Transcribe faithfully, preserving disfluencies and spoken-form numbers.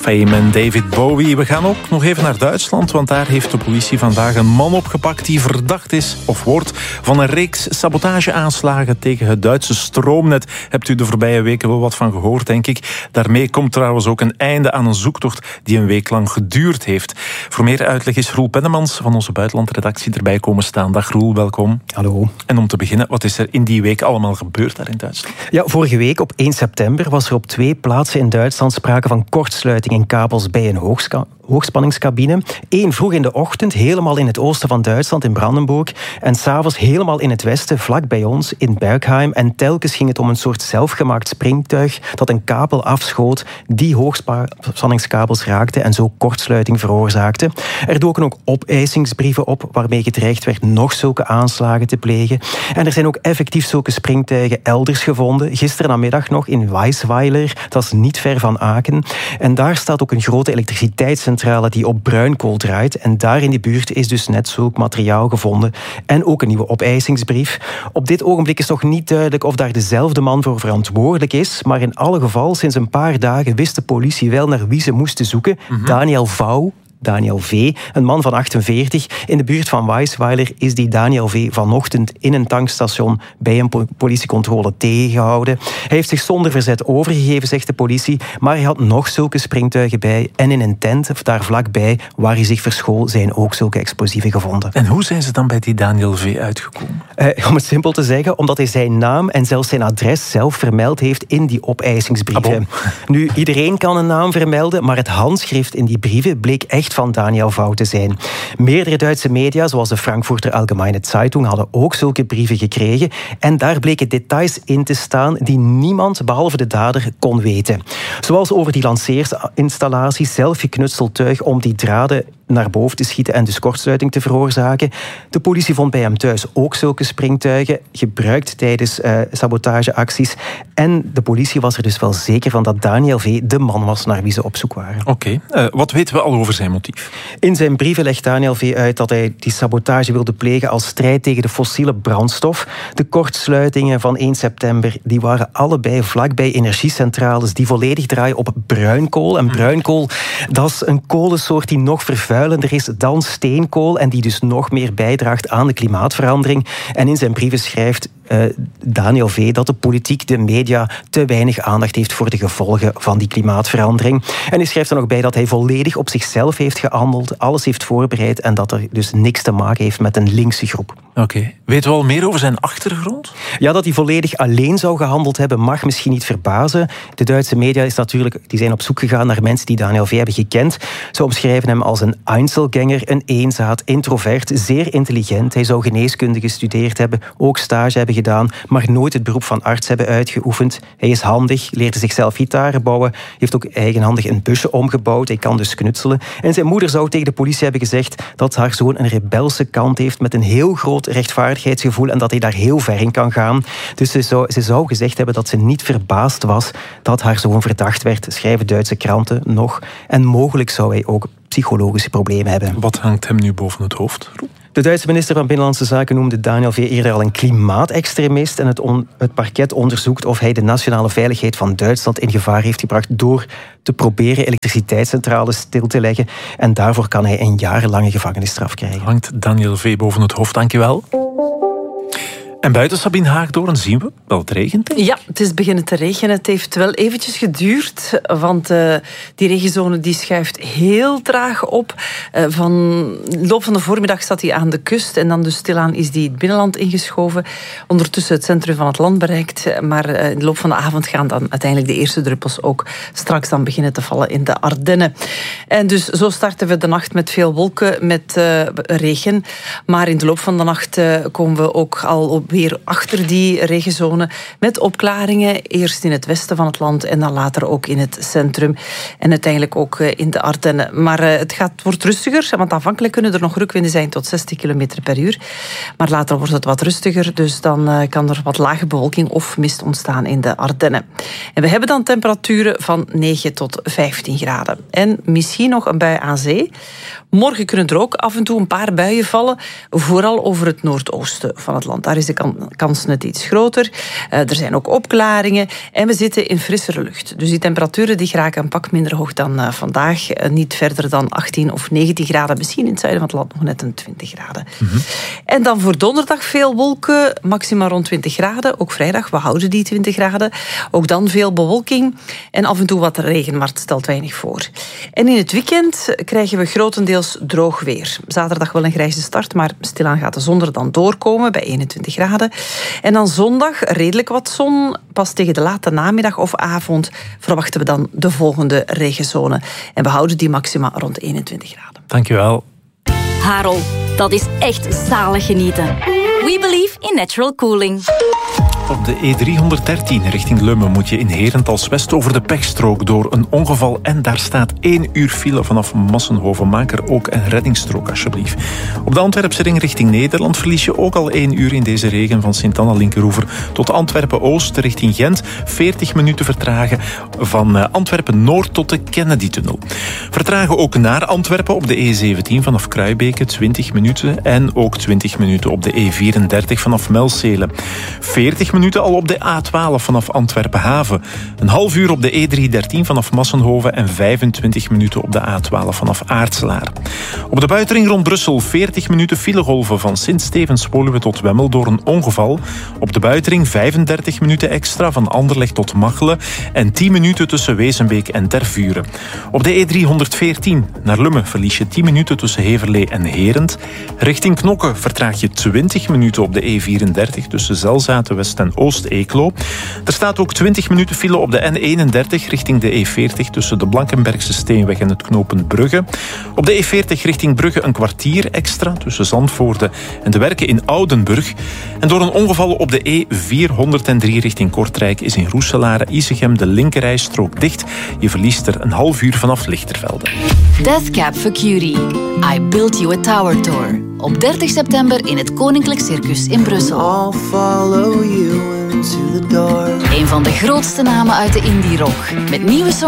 Fame en David Bowie. We gaan ook nog even naar Duitsland, want daar heeft de politie vandaag een man opgepakt die verdacht is, of wordt, van een reeks sabotageaanslagen tegen het Duitse stroomnet. Hebt u de voorbije weken wel wat van gehoord, denk ik. Daarmee komt trouwens ook een einde aan een zoektocht die een week lang geduurd heeft. Voor meer uitleg is Roel Pennemans van onze buitenlandredactie erbij komen staan. Dag Roel, welkom. Hallo. En om te beginnen, wat is er in die week allemaal gebeurd daar in Duitsland? Ja, vorige week op één september was er op twee plaatsen in Duitsland sprake van kortsluiting in kabels bij een hoogska- hoogspanningscabine. Eén vroeg in de ochtend, helemaal in het oosten van Duitsland, in Brandenburg. En s'avonds helemaal in het westen, vlak bij ons, in Bergheim. En telkens ging het om een soort zelfgemaakt springtuig dat een kabel afschoot, die hoogspanningskabels raakte en zo kortsluiting veroorzaakte. Er doken ook opeisingsbrieven op waarmee gedreigd werd nog zulke aanslagen te plegen. En er zijn ook effectief zulke springtuigen elders gevonden. Gisteren namiddag nog in Weisweiler, dat is niet ver van Aken. En daar staat ook een grote elektriciteitscentrale die op bruinkool draait. En daar in die buurt is dus net zulk materiaal gevonden. En ook een nieuwe opeisingsbrief. Op dit ogenblik is nog niet duidelijk of daar dezelfde man voor verantwoordelijk is. Maar in alle geval, sinds een paar dagen wist de politie wel naar wie ze moesten zoeken. Mm-hmm. Daniel Vauw. Daniel V., een man van achtenveertig. In de buurt van Weisweiler is die Daniel V. vanochtend in een tankstation bij een politiecontrole tegengehouden. Hij heeft zich zonder verzet overgegeven, zegt de politie, maar hij had nog zulke springtuigen bij. En in een tent, of daar vlakbij, waar hij zich verschool, zijn ook zulke explosieven gevonden. En hoe zijn ze dan bij die Daniel V. uitgekomen? Uh, om het simpel te zeggen, omdat hij zijn naam en zelfs zijn adres zelf vermeld heeft in die opeisingsbrieven. Ah, bon. Nu, iedereen kan een naam vermelden, maar het handschrift in die brieven bleek echt van Daniel Vauw te zijn. Meerdere Duitse media, zoals de Frankfurter Allgemeine Zeitung, hadden ook zulke brieven gekregen. En daar bleken details in te staan die niemand, behalve de dader, kon weten. Zoals over die lanceerinstallatie, zelf geknutseld tuig om die draden naar boven te schieten en dus kortsluiting te veroorzaken. De politie vond bij hem thuis ook zulke springtuigen, gebruikt tijdens uh, sabotageacties. En de politie was er dus wel zeker van dat Daniel V. de man was naar wie ze op zoek waren. Oké, okay. uh, wat weten we al over zijn motief? In zijn brieven legt Daniel V. uit dat hij die sabotage wilde plegen als strijd tegen de fossiele brandstof. De kortsluitingen van één september die waren allebei vlakbij energiecentrales die volledig draaien op bruinkool. En bruinkool, dat is een kolensoort die nog vervuilender is dan steenkool en die dus nog meer bijdraagt aan de klimaatverandering. En in zijn brieven schrijft uh, Daniel V. dat de politiek, de media, te weinig aandacht heeft voor de gevolgen van die klimaatverandering. En hij schrijft er nog bij dat hij volledig op zichzelf heeft gehandeld, alles heeft voorbereid en dat er dus niks te maken heeft met een linkse groep. Oké. Okay. Weten we al meer over zijn achtergrond? Ja, dat hij volledig alleen zou gehandeld hebben mag misschien niet verbazen. De Duitse media is natuurlijk, die zijn op zoek gegaan naar mensen die Daniel V. hebben gekend. Ze omschrijven hem als een Einzelgänger, een eenzaad, introvert, zeer intelligent. Hij zou geneeskunde gestudeerd hebben, ook stage hebben gedaan, maar nooit het beroep van arts hebben uitgeoefend. Hij is handig, leerde zichzelf gitaren bouwen, heeft ook eigenhandig een busje omgebouwd, hij kan dus knutselen. En zijn moeder zou tegen de politie hebben gezegd dat haar zoon een rebelse kant heeft met een heel groot rechtvaardigheidsgevoel en dat hij daar heel ver in kan gaan. Dus ze zou, ze zou gezegd hebben dat ze niet verbaasd was dat haar zoon verdacht werd, schrijven Duitse kranten nog. En mogelijk zou hij ook psychologische problemen hebben. Wat hangt hem nu boven het hoofd? De Duitse minister van Binnenlandse Zaken noemde Daniel V. eerder al een klimaatextremist en het, on, het parket onderzoekt of hij de nationale veiligheid van Duitsland in gevaar heeft gebracht door te proberen elektriciteitscentrales stil te leggen. En daarvoor kan hij een jarenlange gevangenisstraf krijgen. Hangt Daniel V. boven het hoofd, dankjewel. En buiten Sabine Haagdoorn zien we wel het regent. Ja, het is beginnen te regenen. Het heeft wel eventjes geduurd, want uh, die regenzone die schuift heel traag op. Uh, van de loop van de voormiddag staat hij aan de kust en dan dus stilaan is die het binnenland ingeschoven. Ondertussen het centrum van het land bereikt. Maar uh, in de loop van de avond gaan dan uiteindelijk de eerste druppels ook straks dan beginnen te vallen in de Ardennen. En dus zo starten we de nacht met veel wolken, met uh, regen. Maar in de loop van de nacht uh, komen we ook al op weer achter die regenzone met opklaringen. Eerst in het westen van het land en dan later ook in het centrum. En uiteindelijk ook in de Ardennen. Maar het gaat, wordt rustiger, want aanvankelijk kunnen er nog rukwinden zijn tot zestig kilometer per uur. Maar later wordt het wat rustiger, dus dan kan er wat lage bewolking of mist ontstaan in de Ardennen. En we hebben dan temperaturen van negen tot vijftien graden. En misschien nog een bui aan zee. Morgen kunnen er ook af en toe een paar buien vallen, vooral over het noordoosten van het land. Daar is de kan, kans net iets groter. Uh, er zijn ook opklaringen en we zitten in frissere lucht. Dus die temperaturen die geraken een pak minder hoog dan uh, vandaag. Uh, niet verder dan achttien of negentien graden. Misschien in het zuiden van het land nog net een twintig graden. Mm-hmm. En dan voor donderdag veel wolken, maxima rond twintig graden. Ook vrijdag, we houden die twintig graden. Ook dan veel bewolking en af en toe wat regen, maar het stelt weinig voor. En in het weekend krijgen we grotendeels droog weer. Zaterdag wel een grijze start, maar stilaan gaat de zon er dan doorkomen bij eenentwintig graden. En dan zondag redelijk wat zon. Pas tegen de late namiddag of avond verwachten we dan de volgende regenzone. En we houden die maxima rond eenentwintig graden. Dankjewel. Harold, dat is echt zalig genieten. We believe in natural cooling. Op de E driehonderddertien richting Lummen moet je in Herentals West over de pechstrook door een ongeval en daar staat één uur file vanaf Massenhoven. Maak er ook een reddingsstrook alsjeblieft. Op de Antwerpse ring richting Nederland verlies je ook al één uur in deze regen van Sint-Anna-Linkeroever tot Antwerpen-Oost richting Gent. veertig minuten vertragen van Antwerpen-Noord tot de Kennedy-tunnel. Vertragen ook naar Antwerpen op de E zeventien vanaf Kruibeke twintig minuten en ook twintig minuten op de E vierendertig vanaf Melcelen. veertig minuten al op de A twaalf vanaf Antwerpen-Haven. Een half uur op de E driehonderddertien vanaf Massenhoven en vijfentwintig minuten op de A twaalf vanaf Aartselaar. Op de buitenring rond Brussel veertig minuten filegolven van Sint-Stevens-Woluwe tot Wemmel door een ongeval. Op de buitenring vijfendertig minuten extra van Anderlecht tot Machelen en tien minuten tussen Wezenbeek en Tervuren. Op de E driehonderdveertien naar Lummen verlies je tien minuten tussen Heverlee en Herent. Richting Knokke vertraag je twintig minuten op de E vierendertig tussen Zelzaten West en Oost-Eeklo. Er staat ook twintig minuten file op de N eenendertig richting de E veertig tussen de Blankenbergse Steenweg en het knooppunt Brugge. Op de E veertig richting Brugge een kwartier extra tussen Zandvoorde en de Werken in Oudenburg. En door een ongeval op de E vierhonderddrie richting Kortrijk is in Roeselare-Isegem de linkerrijstrook dicht. Je verliest er een half uur vanaf Lichtervelde. Death Cab for Cutie. I Built You a Tower Tour. Op dertig september in het Koninklijk Circus in Brussel. I'll follow you into the dark. Een van de grootste namen uit de indie rock. Met nieuwe songs